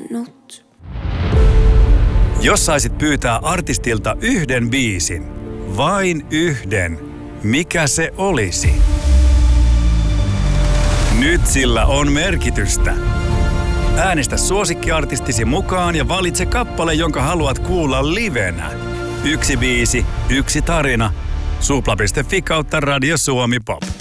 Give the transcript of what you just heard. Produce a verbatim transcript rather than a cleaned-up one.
valinnut. Jos saisit pyytää artistilta yhden biisin, vain yhden, mikä se olisi? Nyt sillä on merkitystä. Äänestä suosikkiartistisi mukaan ja valitse kappale, jonka haluat kuulla livenä. Yksi biisi, yksi tarina. Supla piste fi kautta Radio Suomi Pop.